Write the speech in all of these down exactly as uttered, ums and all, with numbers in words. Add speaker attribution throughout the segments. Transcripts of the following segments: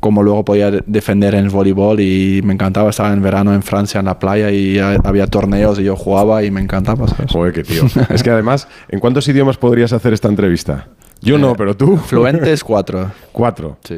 Speaker 1: como luego podía defender en el voleibol y me encantaba. Estaba en verano en Francia en la playa y había torneos y yo jugaba y me encantaba, ¿sabes?
Speaker 2: Joder, qué tío. Es que además, ¿en cuántos idiomas podrías hacer esta entrevista? Yo eh, no, pero tú.
Speaker 1: Fluentes, cuatro.
Speaker 2: Cuatro.
Speaker 1: Sí.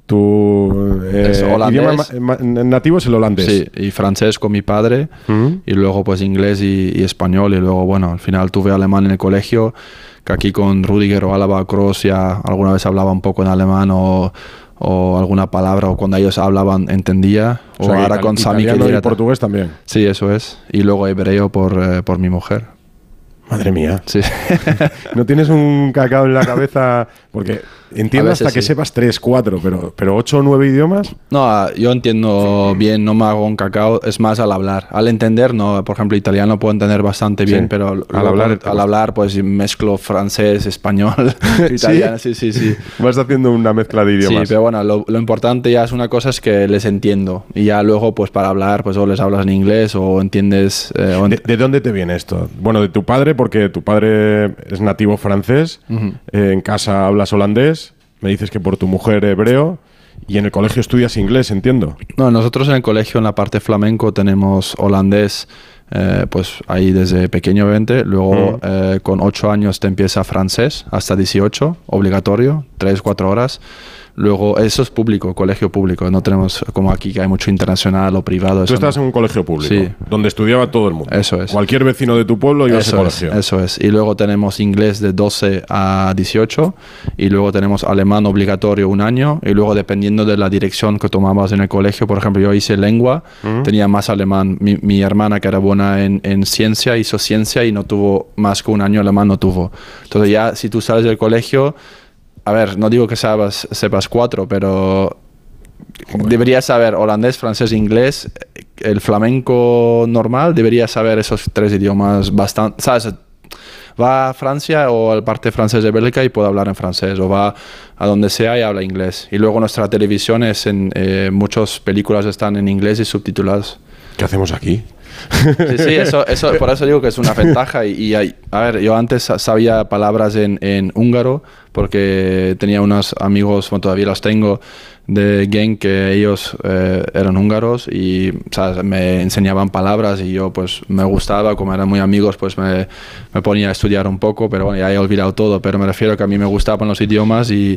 Speaker 2: Tu eh, idioma ma- ma- nativo es el holandés.
Speaker 1: Sí, y francés con mi padre, uh-huh. y luego pues inglés y, y español, y luego, bueno, al final tuve alemán en el colegio, que aquí con Rüdiger o Alaba, Kroos ya alguna vez hablaba un poco en alemán o, o alguna palabra, o cuando ellos hablaban entendía, o,
Speaker 2: o sea,
Speaker 1: ahora
Speaker 2: ital-
Speaker 1: con Sami
Speaker 2: italiano
Speaker 1: que
Speaker 2: y portugués también.
Speaker 1: Sí, eso es, y luego hebreo por, eh, por mi mujer.
Speaker 2: Madre mía.
Speaker 1: Sí.
Speaker 2: ¿No tienes un cacao en la cabeza? Porque entiendo hasta que
Speaker 1: sí.
Speaker 2: sepas tres, cuatro, pero, pero ocho o nueve idiomas.
Speaker 1: No, yo entiendo bien, no me hago un cacao, es más al hablar. Al entender, no, por ejemplo, italiano puedo entender bastante bien, sí. pero
Speaker 2: al
Speaker 1: luego,
Speaker 2: hablar,
Speaker 1: al hablar, pues mezclo francés, español, italiano, sí, sí, sí.
Speaker 2: Vas haciendo una mezcla de idiomas.
Speaker 1: Sí, pero bueno, lo, lo importante ya es una cosa es que les entiendo. Y ya luego, pues para hablar, pues o les hablas en inglés o entiendes... Eh, o ent-
Speaker 2: ¿De, ¿De dónde te viene esto? Bueno, de tu padre, porque tu padre es nativo francés, uh-huh. eh, en casa hablas holandés, me dices que por tu mujer hebreo, y en el colegio estudias inglés, entiendo.
Speaker 1: No, nosotros en el colegio, en la parte flamenco, tenemos holandés, eh, pues ahí desde pequeño, obviamente. Luego, uh-huh. eh, con ocho años te empieza francés, hasta dieciocho, obligatorio, tres, cuatro horas. Luego, eso es público, colegio público. No tenemos como aquí que hay mucho internacional o privado.
Speaker 2: Tú estás no. en un colegio público,
Speaker 1: sí.
Speaker 2: donde estudiaba todo el mundo.
Speaker 1: Eso es.
Speaker 2: Cualquier vecino de tu pueblo iba
Speaker 1: eso
Speaker 2: a ese colegio.
Speaker 1: Es, eso es. Y luego tenemos inglés de doce a dieciocho. Y luego tenemos alemán obligatorio un año. Y luego, dependiendo de la dirección que tomabas en el colegio, por ejemplo, yo hice lengua, uh-huh. tenía más alemán. Mi, mi hermana, que era buena en, en ciencia, hizo ciencia y no tuvo más que un año alemán, no tuvo. Entonces, ya si tú sales del colegio... A ver, no digo que sepas, sepas cuatro, pero bueno. deberías saber holandés, francés, inglés, el flamenco normal, deberías saber esos tres idiomas bastante, ¿sabes? Va a Francia o al parte francés de Bélgica y puede hablar en francés, o va a donde sea y habla inglés. Y luego nuestra televisión es en, eh, muchas películas están en inglés y subtituladas.
Speaker 2: ¿Qué hacemos aquí?
Speaker 1: Sí, sí, eso, eso, por eso digo que es una ventaja. Y, y hay, a ver, yo antes sabía palabras en, en húngaro porque tenía unos amigos, bueno, todavía los tengo, de gang que ellos eh, eran húngaros y, ¿sabes?, me enseñaban palabras y yo pues me gustaba, como eran muy amigos, pues me, me ponía a estudiar un poco, pero bueno, ya he olvidado todo, pero me refiero a que a mí me gustaban los idiomas y...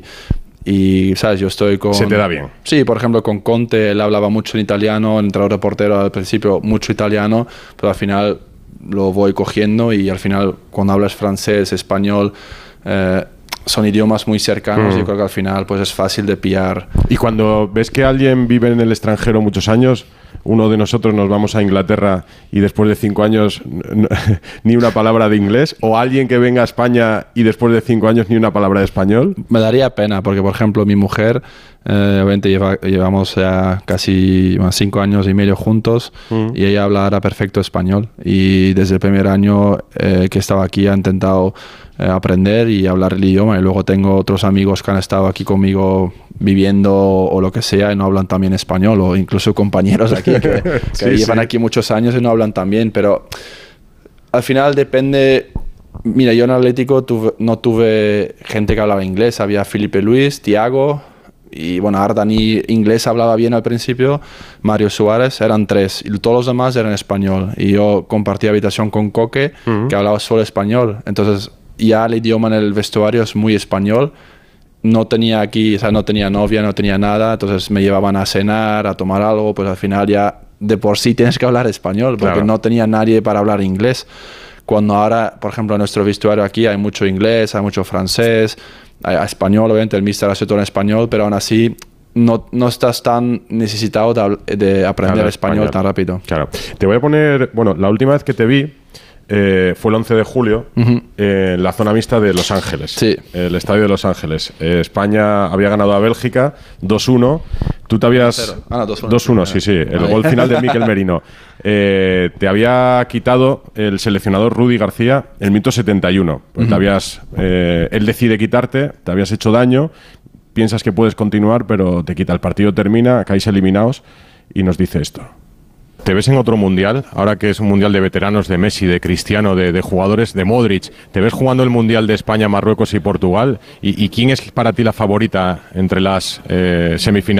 Speaker 1: Y, ¿sabes? Yo estoy con...
Speaker 2: ¿Se te da bien?
Speaker 1: Sí, por ejemplo, con Conte, él hablaba mucho en italiano, el entrenador reportero al principio mucho italiano, pero al final lo voy cogiendo y al final cuando hablas francés, español, eh, son idiomas muy cercanos, mm. yo creo que al final pues es fácil de pillar.
Speaker 2: Y cuando ves que alguien vive en el extranjero muchos años, uno de nosotros nos vamos a Inglaterra y después de cinco años n- ni una palabra de inglés, o alguien que venga a España y después de cinco años ni una palabra de español.
Speaker 1: Me daría pena porque, por ejemplo, mi mujer, eh, obviamente lleva, llevamos ya casi bueno, cinco años y medio juntos mm. y ella habla ahora perfecto español y desde el primer año eh, que estaba aquí ha intentado eh, aprender y hablar el idioma, y luego tengo otros amigos que han estado aquí conmigo viviendo o lo que sea y no hablan también español, o incluso compañeros aquí que, que sí, llevan sí. aquí muchos años y no hablan tan bien, pero al final depende. Mira, yo en Atlético tuve, no tuve gente que hablaba inglés, había Felipe Luis, Thiago y bueno, Ardani inglés hablaba bien al principio, Mario Suárez, eran tres y todos los demás eran español, y yo compartía habitación con Coque, uh-huh. que hablaba solo español, entonces ya el idioma en el vestuario es muy español. No tenía aquí, o sea, no tenía novia, no tenía nada, entonces me llevaban a cenar, a tomar algo, pues al final ya de por sí tienes que hablar español, porque claro. no tenía nadie para hablar inglés. Cuando ahora, por ejemplo, en nuestro vestuario aquí hay mucho inglés, hay mucho francés, hay español, obviamente el míster hace todo en español, pero aún así no, no estás tan necesitado de, de aprender claro, español, español tan rápido.
Speaker 2: Claro. Te voy a poner, bueno, la última vez que te vi, Eh, fue el once de julio, uh-huh. eh, en la zona mixta de Los Ángeles,
Speaker 1: sí.
Speaker 2: el estadio de Los Ángeles. Eh, España había ganado a Bélgica dos uno. Tú te habías...
Speaker 1: Ah, no,
Speaker 2: dos uno, sí, sí. El vale. gol final de Mikel Merino. Eh, te había quitado el seleccionador Rudy García el minuto setenta y uno. Pues uh-huh. te habías, eh, él decide quitarte, te habías hecho daño, piensas que puedes continuar, pero te quita. El partido termina, caéis eliminados y nos dice esto. ¿Te ves en otro mundial? Ahora que es un mundial de veteranos, de Messi, de Cristiano, de, de jugadores, de Modric. ¿Te ves jugando el mundial de España, Marruecos y Portugal? ¿Y, y quién es para ti la favorita entre las eh, semifinales?